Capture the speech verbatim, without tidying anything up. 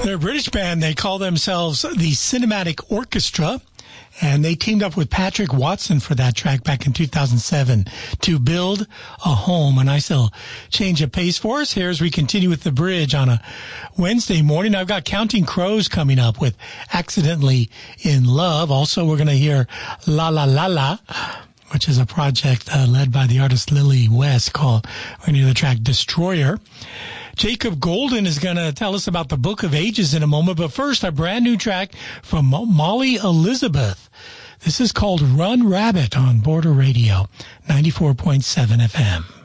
They're a British band. They call themselves the Cinematic Orchestra. And they teamed up with Patrick Watson for that track back in two thousand seven to build a home. A nice little change of pace for us here as we continue with the bridge on a Wednesday morning. I've got Counting Crows coming up with Accidentally in Love. Also, we're going to hear La La La La, which is a project uh, led by the artist Lily West called, we're going to hear the track Destroyer. Jacob Golden is going to tell us about the Book of Ages in a moment. But first, a brand new track from Molly Elizabeth. This is called Run Rabbit on Border Radio, ninety-four point seven F M.